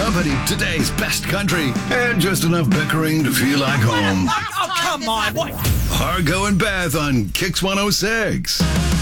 company, today's best country, and just enough bickering to feel like home. Oh, come on. What? Hargo and Beth on Kix 106.